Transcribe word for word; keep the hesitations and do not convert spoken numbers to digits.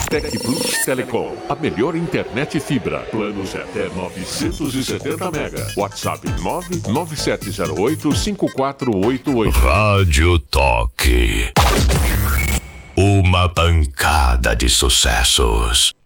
Tec Plus Telecom, a melhor internet fibra. Planos até novecentos e setenta mega. WhatsApp nove nove sete zero oito cinco quatro oito oito. Rádio Toque. Uma pancada de sucessos.